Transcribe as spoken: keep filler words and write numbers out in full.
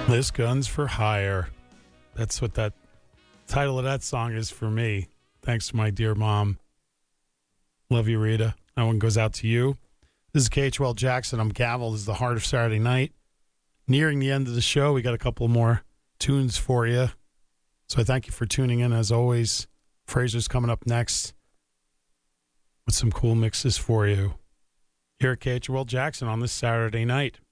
This Gun's for Hire. That's what that title of that song is for me. Thanks to my dear mom. Love you, Rita. That one goes out to you. This is K H L Jackson. I'm Gavel. This is the Heart of Saturday Night. Nearing the end of the show, we got a couple more tunes for you. So I thank you for tuning in as always. Fraser's coming up next with some cool mixes for you here at K H L Jackson on this Saturday night.